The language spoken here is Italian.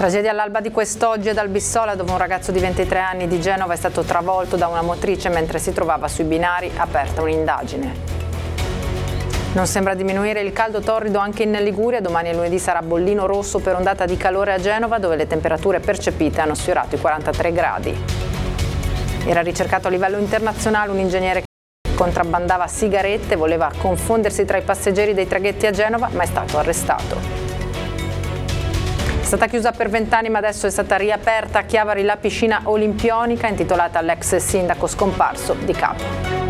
Tragedia all'alba di quest'oggi ad Albissola, dove un ragazzo di 23 anni di Genova è stato travolto da una motrice mentre si trovava sui binari, aperta un'indagine. Non sembra diminuire il caldo torrido anche in Liguria. Domani e lunedì sarà bollino rosso per ondata di calore a Genova, dove le temperature percepite hanno sfiorato i 43 gradi. Era ricercato a livello internazionale un ingegnere che contrabbandava sigarette, voleva confondersi tra i passeggeri dei traghetti a Genova, ma è stato arrestato. È stata chiusa per 20 anni, ma adesso è stata riaperta a Chiavari la piscina olimpionica intitolata all'ex sindaco scomparso di Capo.